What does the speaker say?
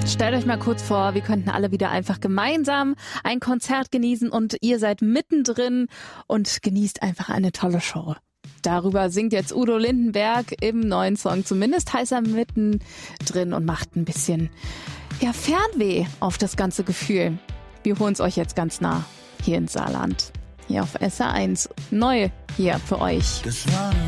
Stellt euch mal kurz vor, wir könnten alle wieder einfach gemeinsam ein Konzert genießen und ihr seid mittendrin und genießt einfach eine tolle Show. Darüber singt jetzt Udo Lindenberg im neuen Song. Zumindest heißt er mittendrin und macht ein bisschen Fernweh auf das ganze Gefühl. Wir holen es euch jetzt ganz nah hier ins Saarland. Hier auf SR1. Neu hier für euch. Das war